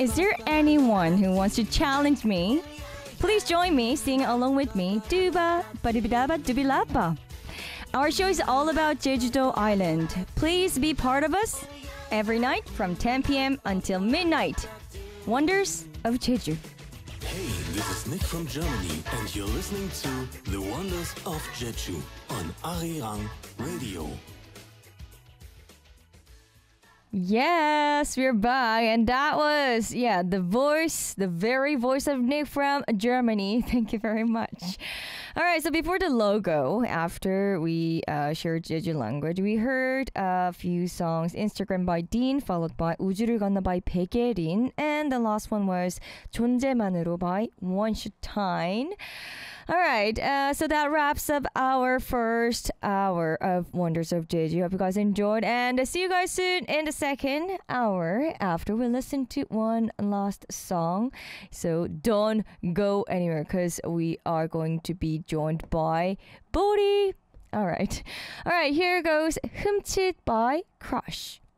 Is there anyone who wants to challenge me? Please join me, sing along with me. Duba, badibidaba, dubilapa. Our show is all about Jeju-do Island. Please be part of us every night from 10 p.m. until midnight. Wonders of Jeju. Hey, this is Nick from Germany, and you're listening to The Wonders of Jeju on Arirang Radio. Yes, we're back. And that was, the very voice of Nick from Germany. Thank you very much. All right, so before the logo, after we shared Jeju language, we heard a few songs. Instagram by Dean, followed by 우주를 건너 by 백예린, and the last one was 존재만으로 by 원슈타인. All right, so that wraps up our first hour of Wonders of Jeju. Hope you guys enjoyed, and see you guys soon in the second hour after we listen to one last song. So don't go anywhere because we are going to be joined by Bodhi. All right, here goes 흠칫 by Crush.